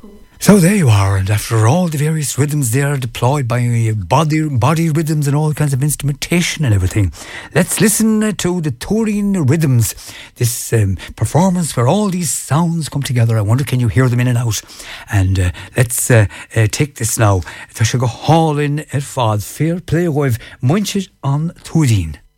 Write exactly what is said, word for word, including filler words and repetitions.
So there you are, and after all the various rhythms there deployed by body body rhythms and all kinds of instrumentation and everything, let's listen to the Turin Rhythms, this um, performance where all these sounds come together. I wonder, can you hear them in and out? And uh, let's uh, uh, take this now. Tá sé go hálinn ar fad fair play roibh muintir an Turin.